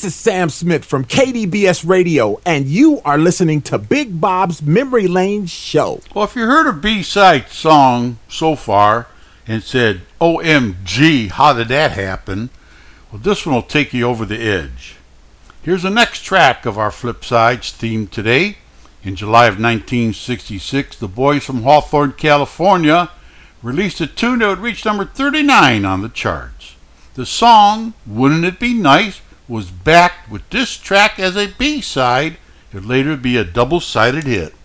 This is Sam Smith from KDBS Radio, and you are listening to Big Bob's Memory Lane Show. Well, if you heard a B-side song so far and said, OMG, how did that happen? Well, this one will take you over the edge. Here's the next track of our Flip Sides theme today. In July of 1966, the boys from Hawthorne, California, released a tune that would reach number 39 on the charts. The song, Wouldn't It Be Nice, was backed with this track as a B-side. It would later be a double-sided hit.